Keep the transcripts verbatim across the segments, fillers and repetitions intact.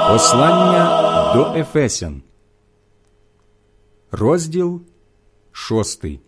Послання до Ефесян, розділ шостий.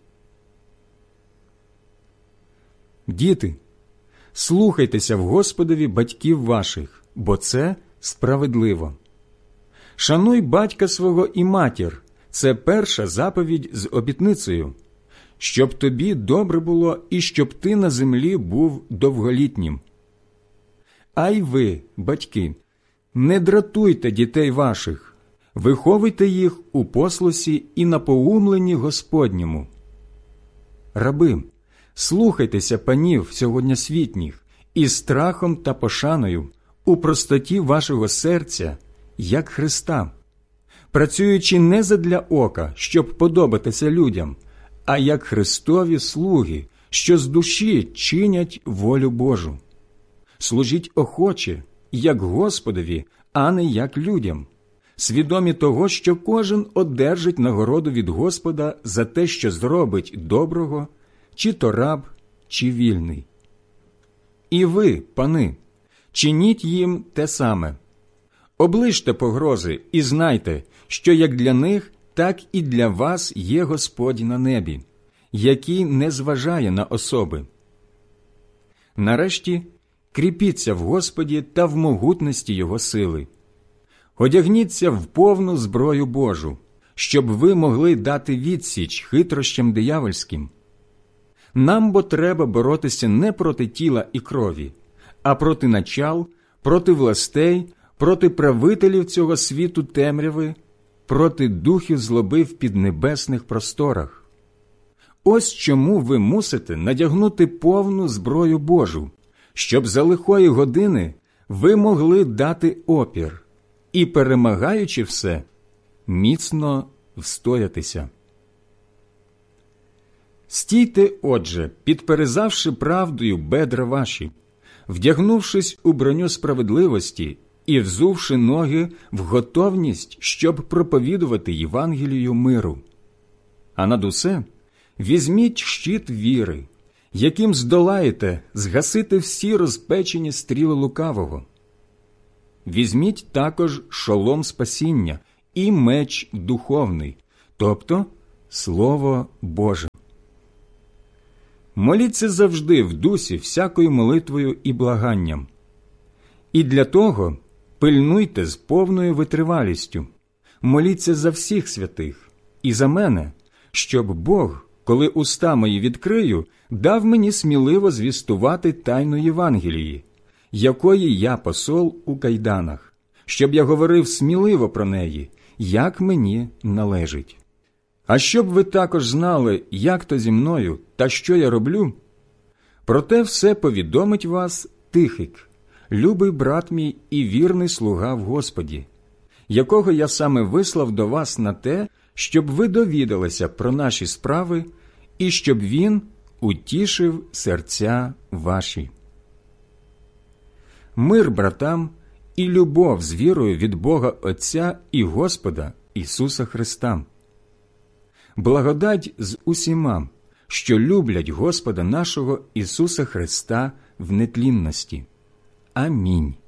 Діти, слухайтеся в Господові батьків ваших, бо це справедливо. Шануй батька свого і матір – це перша заповідь з обітницею, щоб тобі добре було і щоб ти на землі був довголітнім. А й ви, батьки, не дратуйте дітей ваших, виховуйте їх у послусі і напоумленні Господньому. Раби, слухайтеся панів сьогоднішніх із страхом та пошаною, у простоті вашого серця, як Христа, працюючи не задля ока, щоб подобатися людям, а як Христові слуги, що з душі чинять волю Божу. Служіть охоче, як Господові, а не як людям, свідомі того, що кожен одержить нагороду від Господа за те, що зробить доброго, чи то раб, чи вільний. І ви, пани, чиніть їм те саме. Оближте погрози і знайте, що як для них, так і для вас є Господь на небі, який не зважає на особи. Нарешті, кріпіться в Господі та в могутності Його сили. Одягніться в повну зброю Божу, щоб ви могли дати відсіч хитрощам диявольським. Нам бо треба боротися не проти тіла і крові, а проти начал, проти властей, проти правителів цього світу темряви, проти духів злоби в піднебесних просторах. Ось чому ви мусите надягнути повну зброю Божу, щоб за лихої години ви могли дати опір і, перемагаючи все, міцно встоятися. Стійте, отже, підперезавши правдою бедра ваші, вдягнувшись у броню справедливості і взувши ноги в готовність, щоб проповідувати Євангелію миру. А над усе візьміть щит віри, яким здолаєте згасити всі розпечені стріли лукавого. Візьміть також шолом спасіння і меч духовний, тобто Слово Боже. Моліться завжди в дусі всякою молитвою і благанням. І для того пильнуйте з повною витривалістю, моліться за всіх святих і за мене, щоб Бог, коли уста мої відкрию, дав мені сміливо звістувати тайну Євангелії, якої я посол у кайданах, щоб я говорив сміливо про неї, як мені належить. А щоб ви також знали, як то зі мною та що я роблю, проте все повідомить вас Тихик, любий брат мій і вірний слуга в Господі, якого я саме вислав до вас на те, щоб ви довідалися про наші справи і щоб він утішив серця ваші. Мир братам і любов з вірою від Бога Отця і Господа Ісуса Христа. Благодать з усіма, що люблять Господа нашого Ісуса Христа в нетлінності. Амінь.